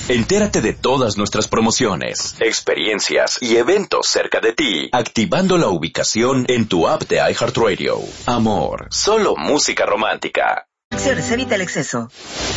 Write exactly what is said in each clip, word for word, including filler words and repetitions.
Entérate de todas nuestras promociones, experiencias y eventos cerca de ti, activando la ubicación en tu app de iHeartRadio. Amor, solo música romántica. Acciones, evita el exceso.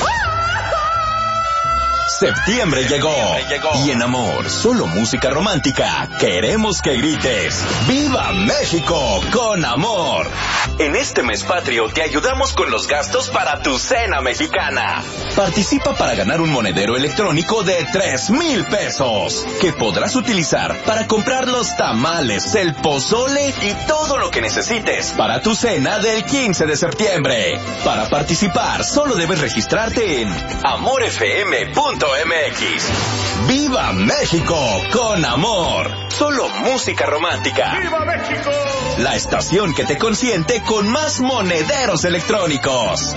Septiembre llegó, llegó y en Amor, solo música romántica, queremos que grites ¡Viva México con Amor! En este mes patrio te ayudamos con los gastos para tu cena mexicana. Participa para ganar un monedero electrónico de tres mil pesos que podrás utilizar para comprar los tamales, el pozole y todo lo que necesites para tu cena del quince de septiembre. Para participar solo debes registrarte en amor f m punto m x. ¡Viva México con Amor! Solo música romántica. ¡Viva México! La estación que te consiente con más monederos electrónicos.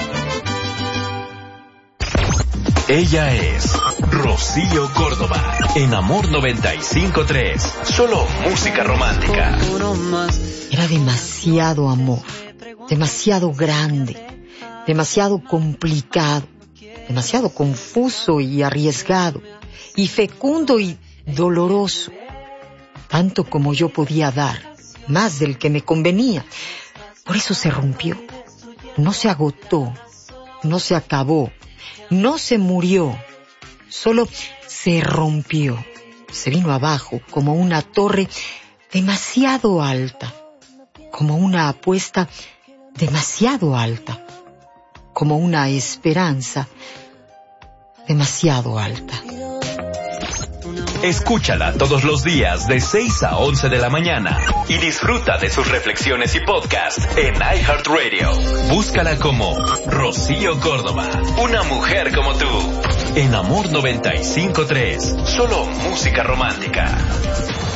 Ella es Rocío Córdoba en Amor noventa y cinco punto tres. Solo música romántica. Era demasiado amor, demasiado grande, demasiado complicado, demasiado confuso y arriesgado, y fecundo y doloroso, tanto como yo podía dar, más del que me convenía. Por eso se rompió, no se agotó, no se acabó, no se murió, solo se rompió, se vino abajo como una torre demasiado alta, como una apuesta demasiado alta, como una esperanza demasiado alta. Escúchala todos los días de seis a once de la mañana y disfruta de sus reflexiones y podcast en iHeartRadio. Búscala como Rocío Córdoba, una mujer como tú. En Amor noventa y cinco punto tres, solo música romántica.